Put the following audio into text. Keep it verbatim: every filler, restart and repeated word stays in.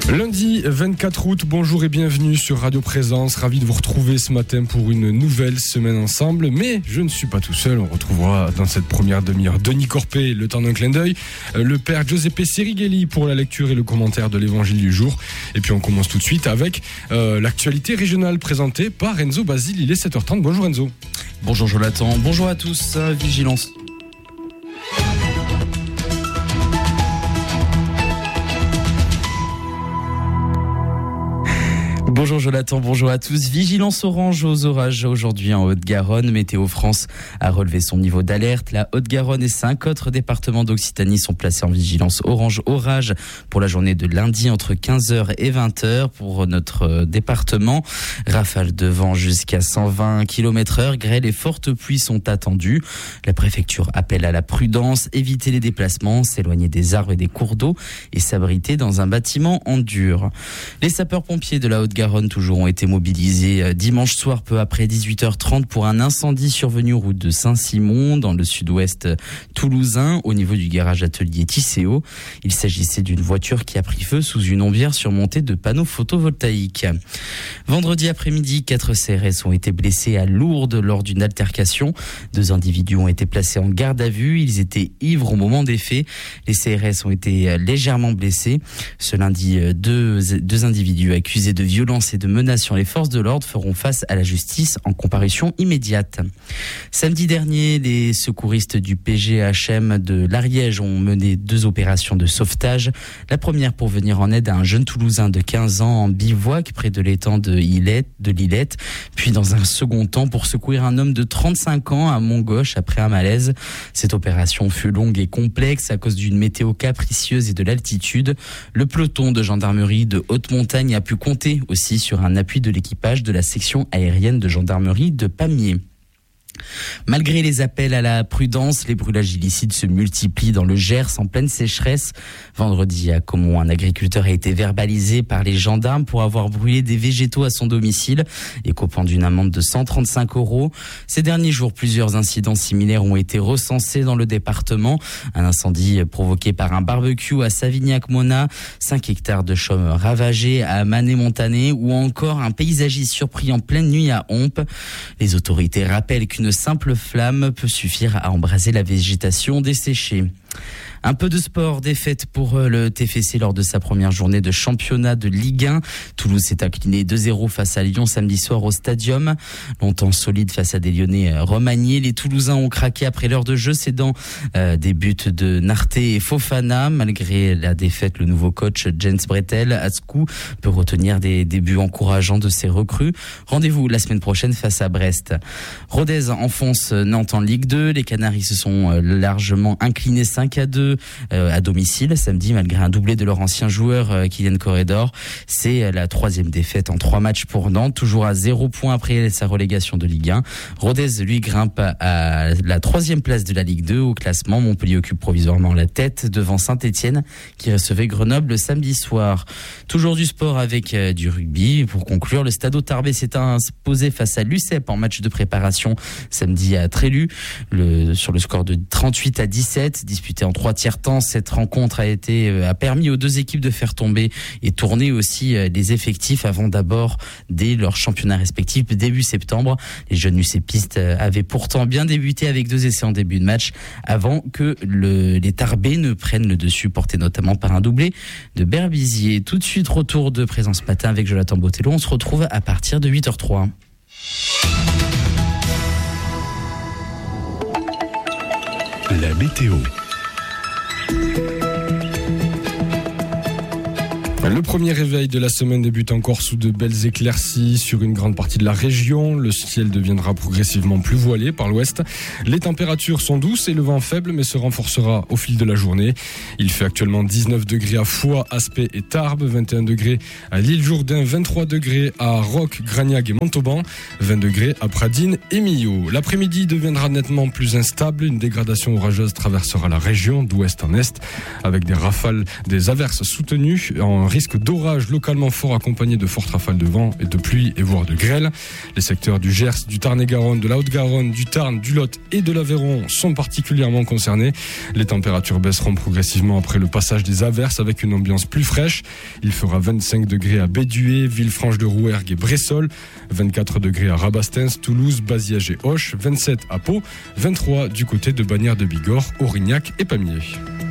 Lundi vingt-quatre août, bonjour et bienvenue sur Radio Présence. Ravi de vous retrouver ce matin pour une nouvelle semaine ensemble. Mais je ne suis pas tout seul, on retrouvera dans cette première demi-heure Denis Corpé, le temps d'un clin d'œil, le père Giuseppe Serighelli pour la lecture et le commentaire de l'évangile du jour. Et puis on commence tout de suite avec euh, l'actualité régionale présentée par Enzo Basile. Il est sept heures trente, bonjour Enzo. Bonjour Jonathan, bonjour à tous, vigilance. Bonjour Jonathan, bonjour à tous. Vigilance orange aux orages aujourd'hui en Haute-Garonne. Météo France a relevé son niveau d'alerte. La Haute-Garonne et cinq autres départements d'Occitanie sont placés en vigilance orange orage pour la journée de lundi entre quinze heures et vingt heures pour notre département. Rafales de vent jusqu'à cent vingt kilomètres heure. Grêle et fortes pluies sont attendues. La préfecture appelle à la prudence, éviter les déplacements, s'éloigner des arbres et des cours d'eau et s'abriter dans un bâtiment en dur. Les sapeurs-pompiers de la Haute-Garonne toujours ont été mobilisés dimanche soir peu après dix-huit heures trente pour un incendie survenu route de Saint-Simon dans le sud-ouest toulousain au niveau du garage atelier Tisséo. Il s'agissait d'une voiture qui a pris feu sous une ombière surmontée de panneaux photovoltaïques. Vendredi après-midi, quatre C R S ont été blessés à Lourdes lors d'une altercation. Deux individus ont été placés en garde à vue. Ils étaient ivres au moment des faits. Les C R S ont été légèrement blessés. Ce lundi, deux, deux individus accusés de violence et de menaces sur les forces de l'ordre feront face à la justice en comparution immédiate. Samedi dernier, les secouristes du P G H M de l'Ariège ont mené deux opérations de sauvetage. La première pour venir en aide à un jeune Toulousain de quinze ans en bivouac près de l'étang de Lillette, de Lillette. Puis dans un second temps pour secourir un homme de trente-cinq ans à Montgauche après un malaise. Cette opération fut longue et complexe à cause d'une météo capricieuse et de l'altitude. Le peloton de gendarmerie de haute montagne a pu compter aussi sur un appui de l'équipage de la section aérienne de gendarmerie de Pamiers. Malgré les appels à la prudence, les brûlages illicites se multiplient dans le Gers en pleine sécheresse. Vendredi à Caumont, un agriculteur a été verbalisé par les gendarmes pour avoir brûlé des végétaux à son domicile et copant d'une amende de cent trente-cinq euros. Ces derniers jours, plusieurs incidents similaires ont été recensés dans le département. Un incendie provoqué par un barbecue à Savignac-Mona, cinq hectares de chaumes ravagés à Mané-Montané ou encore un paysagiste surpris en pleine nuit à Hompe. Les autorités rappellent qu'une Une simple flamme peut suffire à embraser la végétation desséchée. Un peu de sport, défaite pour le T F C lors de sa première journée de championnat de Ligue un. Toulouse s'est incliné deux zéro face à Lyon samedi soir au Stadium. Longtemps solide face à des Lyonnais remaniés, les Toulousains ont craqué après l'heure de jeu, cédant euh, des buts de Narté et Fofana. Malgré la défaite, le nouveau coach Jens Bretel Atzkou peut retenir des débuts encourageants de ses recrues. Rendez-vous la semaine prochaine face à Brest. Rodez enfonce Nantes en Ligue deux. Les Canaries se sont largement inclinés cinq à deux Euh, à domicile samedi malgré un doublé de leur ancien joueur euh, Kylian Corredor. C'est la troisième défaite en trois matchs pour Nantes, toujours à zéro point après sa relégation de Ligue un. Rodez lui grimpe à la troisième place de la Ligue deux au classement. Montpellier occupe provisoirement la tête devant Saint-Etienne qui recevait Grenoble le samedi soir. Toujours du sport avec euh, du rugby. Pour conclure, le Stade Tarbais s'est imposé face à l'U C E P en match de préparation samedi à Trélu le, sur le score de trente-huit à dix-sept disputé en trois tiers temps. Cette rencontre a été a permis aux deux équipes de faire tomber et tourner aussi les effectifs avant d'abord dès leur championnat respectif début septembre. Les jeunes UCPistes avaient pourtant bien débuté avec deux essais en début de match avant que le, les Tarbais ne prennent le dessus, porté notamment par un doublé de Berbizier. Tout de suite, retour de Présence Matin avec Jonathan Botello. On se retrouve à partir de huit heures trois. La météo. Le premier réveil de la semaine débute encore sous de belles éclaircies sur une grande partie de la région. Le ciel deviendra progressivement plus voilé par l'ouest. Les températures sont douces et le vent faible mais se renforcera au fil de la journée. Il fait actuellement dix-neuf degrés à Foix, Aspet et Tarbes, vingt et un degrés à l'Île-Jourdain, vingt-trois degrés à Roques, Gragnac et Montauban, vingt degrés à Pradines et Millau. L'après-midi deviendra nettement plus instable. Une dégradation orageuse traversera la région d'ouest en est avec des rafales, des averses soutenues en risque d'orage localement fort accompagné de fortes rafales de vent et de pluie et voire de grêle. Les secteurs du Gers, du Tarn-et-Garonne, de la Haute-Garonne, du Tarn, du Lot et de l'Aveyron sont particulièrement concernés. Les températures baisseront progressivement après le passage des averses avec une ambiance plus fraîche. Il fera vingt-cinq degrés à Bédué, Villefranche-de-Rouergue et Bressol, vingt-quatre degrés à Rabastens, Toulouse, Baziège et Auch, vingt-sept à Pau, vingt-trois du côté de Bagnères de Bigorre, Aurignac et Pamiers.